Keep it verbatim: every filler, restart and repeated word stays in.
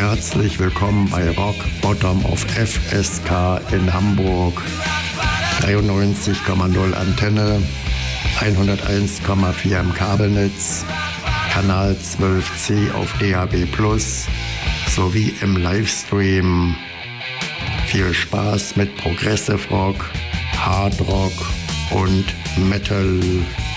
Herzlich willkommen bei Rock Bottom auf F S K in Hamburg. dreiundneunzig Komma null Antenne, hunderteins Komma vier im Kabelnetz, Kanal zwölf C auf D A B plus, sowie im Livestream. Viel Spaß mit Progressive Rock, Hard Rock und Metal.